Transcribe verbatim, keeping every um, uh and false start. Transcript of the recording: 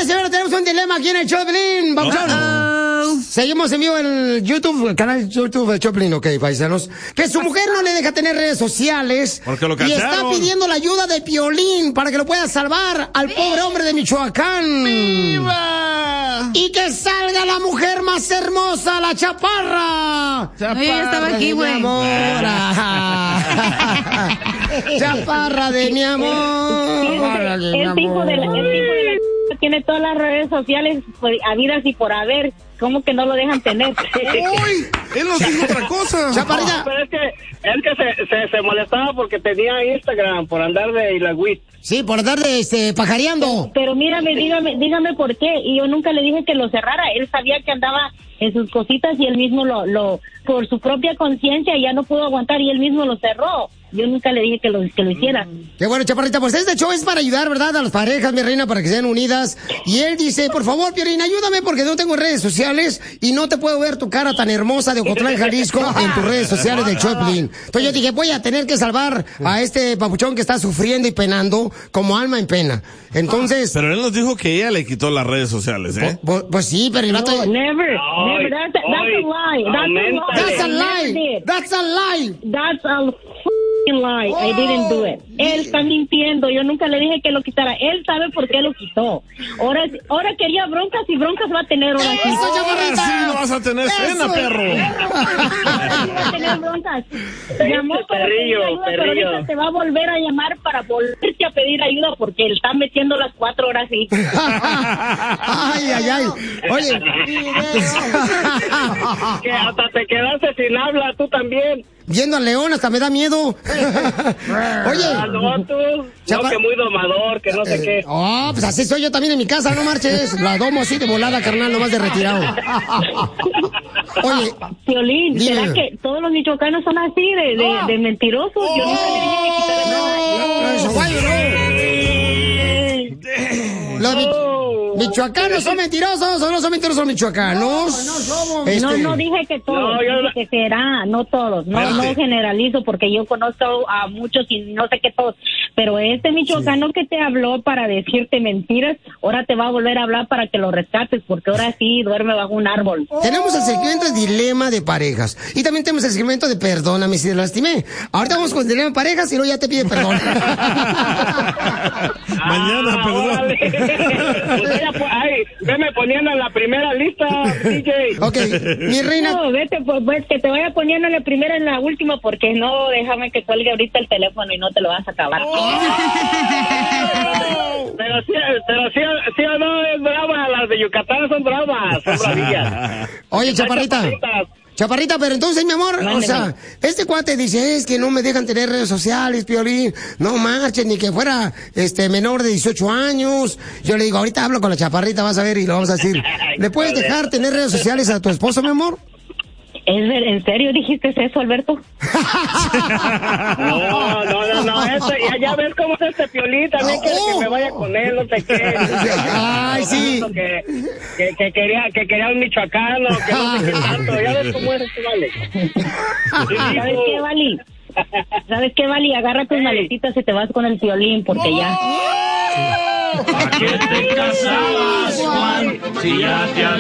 Señores, señores, tenemos un dilema aquí en el Choplin. Vamos a Seguimos en vivo en el YouTube, el canal YouTube de Choplin, ok, paisanos. Que su mujer no le deja tener redes sociales. Porque lo y está cacharon. pidiendo la ayuda de Piolín para que lo pueda salvar al pobre hombre de Michoacán. ¡Viva! Y que salga la mujer más hermosa, la chaparra. Chaparra. Yo ya estaba aquí, güey. Chaparra de mi amor. El, el tipo de la, el tipo de la tiene todas las redes sociales pues, habidas y por haber. ¿Cómo que no lo dejan tener? ¡Uy! Él nos dijo otra cosa. Chaparrita. No, pero es que, es que se, se, se molestaba porque tenía Instagram por andar de Ilagüit. Sí, por andar de este, pajareando. Pero mírame, dígame, dígame por qué. Y yo nunca le dije que lo cerrara. Él sabía que andaba en sus cositas y él mismo lo, lo por su propia conciencia ya no pudo aguantar y él mismo lo cerró. Yo nunca le dije que lo, que lo hiciera. Qué bueno, Chaparrita, pues este show es para ayudar, ¿verdad? A las parejas, mi reina, para que sean unidas. Y él dice, por favor, Piolín, ayúdame porque no tengo redes sociales y no te puedo ver tu cara tan hermosa de Ocotlán, Jalisco, en tus redes sociales de Choplin. Entonces yo dije, voy a tener que salvar a este papuchón que está sufriendo y penando como alma en pena. Entonces... Pero él nos dijo que ella le quitó las redes sociales, ¿eh? Pues, pues sí, pero el vato... No, never, Ay, never. That's a, that's a lie. That's a lie. That's a lie. That's a lie. That's a f***ing lie. I didn't do it. Él está mintiendo. Yo nunca le dije que lo quitara. Él sabe por qué lo quitó. Ahora, ahora quería broncas y broncas va a tener ahora sí. ¡Eso, Chaparrita! Sí, no vas a tener cena, Eso. perro. Va a tener broncas. Llamó para pedir Perrillo, ayuda, pero perrillo. ahorita te va a volver a llamar para volverte a pedir ayuda porque él está metiendo las cuatro horas sí. Ay, ay, ay. Oye. Que hasta te quedaste sin habla, tú también. Viendo al león hasta me da miedo. Oye. Ah, no, tú. No, Chapa- que muy domador, que no sé qué. Oh, pues así soy yo también en mi casa, no marches. La domo así de volada, carnal, nomás de retirado. Oye. Piolín, ¿será Dime. que todos los michoacanos son así de, de, de mentirosos? Yo nunca le dije que quitara nada. No, eso, guayo, no. Los mi- michoacanos son mentirosos o no son mentirosos los michoacanos. No, no somos. No, no dije que todos, No, yo- dije que será, no todos, no, Espérate. no generalizo porque yo conozco a muchos y no sé qué todos, pero este michoacano que te habló para decirte mentiras, ahora te va a volver a hablar para que lo rescates porque ahora sí duerme bajo un árbol. Tenemos el segmento de dilema de parejas. Y también tenemos el segmento de perdóname si te lastimé. Ahorita vamos con el dilema de parejas y luego ya te pide perdón. Mañana, Ah, perdón. órale. Pues ella, pues, ay, veme poniendo en la primera lista, D J. Ok, mi reina. No, vete, pues, pues que te vaya poniendo en la primera en la última porque no, déjame que cuelgue ahorita el teléfono y no te lo vas a acabar. Pero sí, pero sí, sí o no es brava, las de Yucatán son bravas, son bravillas. Oye, Chaparrita. Chaparritas. Chaparrita, pero entonces, mi amor, o Mándeme. sea, este cuate dice, es que no me dejan tener redes sociales, Piolín, no marchen, ni que fuera este menor de dieciocho años. Yo le digo, ahorita hablo con la Chaparrita, vas a ver, y lo vamos a decir. ¿Le puedes dejar tener redes sociales a tu esposo, mi amor? ¿Es ver- ¿En serio dijiste eso, Alberto? No, no, no, no, eso, ya, ya ves cómo es este Piolín, también quiere que me vaya con él, no sé qué. Ay, sí. Que, que, que quería, que quería un michoacano, que no sé qué tanto, ya ves cómo es este vale. ¿Sabes qué, Vali? ¿Sabes qué, Vali? Agarra tus maletitas y te vas con el Piolín porque ya... ¿A qué te casabas, Juan? Si ya te